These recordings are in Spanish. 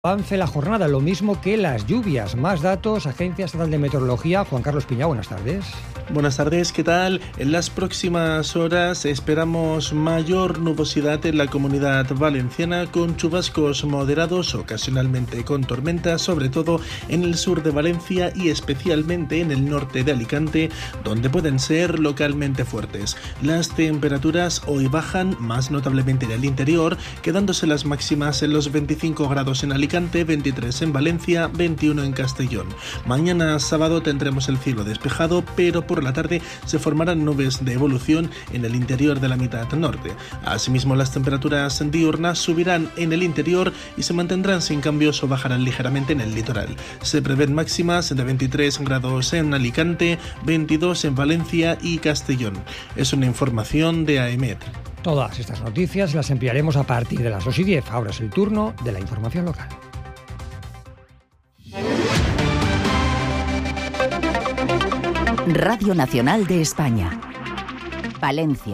Avance la jornada, lo mismo que las lluvias. Más datos, Agencia Estatal de Meteorología. Juan Carlos Piña, buenas tardes. Buenas tardes, ¿qué tal? En las próximas horas esperamos mayor nubosidad en la Comunidad Valenciana, con chubascos moderados, ocasionalmente con tormentas, sobre todo en el sur de Valencia y especialmente en el norte de Alicante, donde pueden ser localmente fuertes. Las temperaturas hoy bajan, más notablemente en el interior, quedándose las máximas en los 25 grados en Alicante, 23 en Valencia, 21 en Castellón. Mañana sábado tendremos el cielo despejado, pero por la tarde se formarán nubes de evolución en el interior de la mitad norte. Asimismo, las temperaturas diurnas subirán en el interior y se mantendrán sin cambios o bajarán ligeramente en el litoral. Se prevén máximas de 23 grados en Alicante, 22 en Valencia y Castellón. Es una información de AEMET. Todas estas noticias las enviaremos a partir de las 2:10. Ahora es el turno de la información local. Radio Nacional de España, Valencia.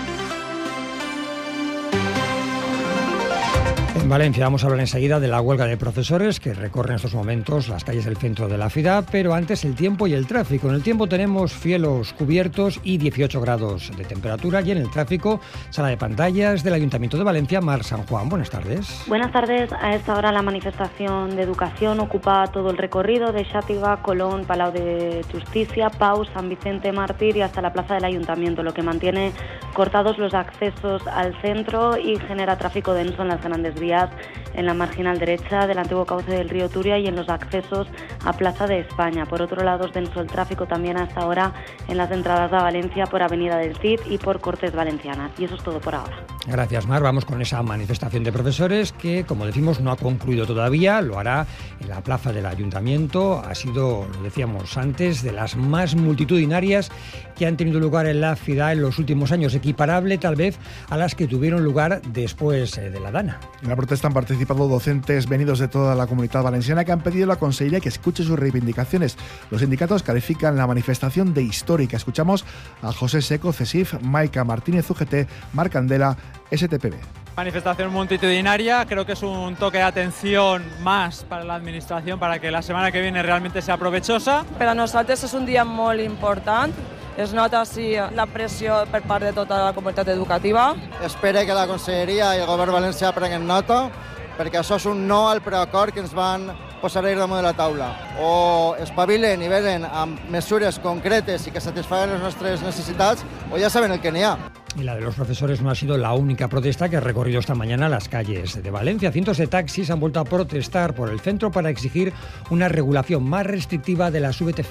En Valencia vamos a hablar enseguida de la huelga de profesores que recorre en estos momentos las calles del centro de la ciudad, pero antes el tiempo y el tráfico. En el tiempo tenemos cielos cubiertos y 18 grados de temperatura, y en el tráfico, sala de pantallas del Ayuntamiento de Valencia, Mar San Juan. Buenas tardes. Buenas tardes. A esta hora la manifestación de educación ocupa todo el recorrido de Xàtiva, Colón, Palau de Justícia, Pau, San Vicente Mártir y hasta la plaza del Ayuntamiento, lo que mantiene cortados los accesos al centro y genera tráfico denso en las grandes vías, en la marginal derecha del antiguo cauce del río Turia y en los accesos a Plaza de España. Por otro lado, es denso el tráfico también hasta ahora en las entradas a Valencia por Avenida del Cid y por Cortes Valencianas. Y eso es todo por ahora. Gracias, Mar. Vamos con esa manifestación de profesores que, como decimos, no ha concluido todavía. Lo hará en la plaza del Ayuntamiento. Ha sido, lo decíamos antes, de las más multitudinarias que han tenido lugar en la ciudad en los últimos años, equiparable tal vez a las que tuvieron lugar después de la Dana. En la protesta han participado docentes venidos de toda la Comunidad Valenciana que han pedido a la Consellería que escuche sus reivindicaciones. Los sindicatos califican la manifestación de histórica. Escuchamos a José Seco, CESIF, Maica Martínez, UGT, Marc Candela, STPB. Manifestación multitudinaria, creo que es un toque de atención más para la administración para que la semana que viene realmente sea provechosa. Per a nosaltres és un dia molt important. Es nota sí, la pressió per part de tota la comunitat educativa. Espero que la Conselleria i el Govern valencià prenguen nota, perquè això és un no al preacord que ens van posar ahir damunt de la taula. O espavilen i venen amb mesures concretes i que satisfaguen les nostres necessitats, o ja saben el que n'hi ha. Y la de los profesores no ha sido la única protesta que ha recorrido esta mañana las calles de Valencia. Cientos de taxis han vuelto a protestar por el centro para exigir una regulación más restrictiva de las VTC.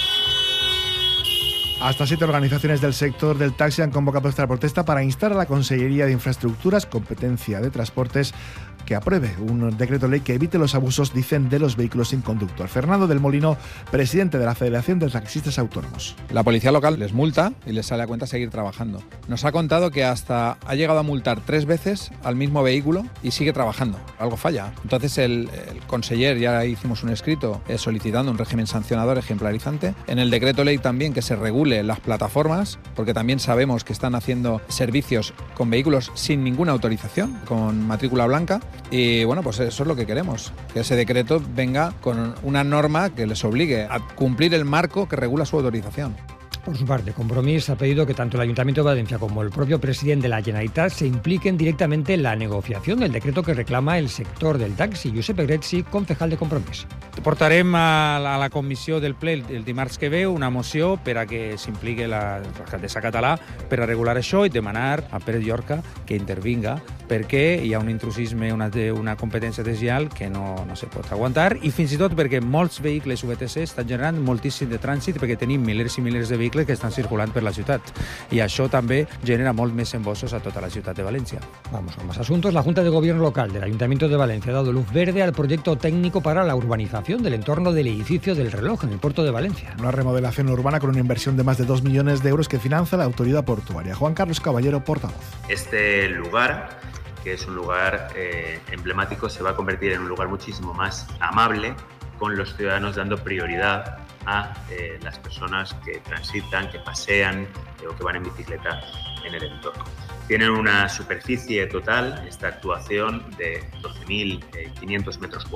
Hasta 7 organizaciones del sector del taxi han convocado esta protesta para instar a la Consellería de Infraestructuras, Competencia de Transportes, que apruebe un decreto ley que evite los abusos, dicen, de los vehículos sin conductor. Fernando del Molino, presidente de la Federación de Taxistas Autónomos. La policía local les multa y les sale a cuenta seguir trabajando. Nos ha contado que hasta ha llegado a multar 3 veces al mismo vehículo y sigue trabajando. Algo falla. Entonces el conseller, ya hicimos un escrito solicitando un régimen sancionador ejemplarizante. En el decreto ley también que se regule las plataformas, porque también sabemos que están haciendo servicios con vehículos sin ninguna autorización, con matrícula blanca. Y bueno, pues eso es lo que queremos, que ese decreto venga con una norma que les obligue a cumplir el marco que regula su autorización. Por su parte, Compromís ha pedido que tanto el Ayuntamiento de Valencia como el propio presidente de la Generalitat se impliquen directamente en la negociación del decreto que reclama el sector del taxi. Josep Egretzi, concejal de Compromís. Portarem a la comissió del ple el dimarts que ve una moció per a que s'impliqui l'alcaldessa català per a regular això i demanar a Pérez Llorca que intervinga perquè hi ha un intrusisme, una competència desleal que no se pot aguantar, i fins i tot perquè molts vehicles VTC estan generant moltíssim de trànsit perquè tenim milers i milers de vehicles que están circulando por la ciudad y això també genera molt més embossos a toda la ciudad de Valencia. Vamos con más asuntos. La Junta de Gobierno Local del Ayuntamiento de Valencia ha dado luz verde al proyecto técnico para la urbanización del entorno del edificio del Reloj en el puerto de Valencia. Una remodelación urbana con una inversión de más de 2 millones de euros que financia la autoridad portuaria. Juan Carlos Caballero, portavoz. Este lugar, que es un lugar emblemático, se va a convertir en un lugar muchísimo más amable, con los ciudadanos dando prioridad a las personas que transitan, que pasean o que van en bicicleta en el entorno. Tienen una superficie total, esta actuación, de 12.500 metros cuadrados.